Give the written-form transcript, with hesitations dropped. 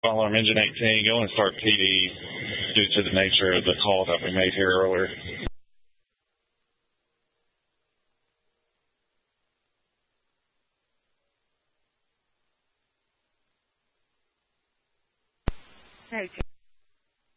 Alarm Engine 18, go and start PD due to the nature of the call that we made here earlier. Okay.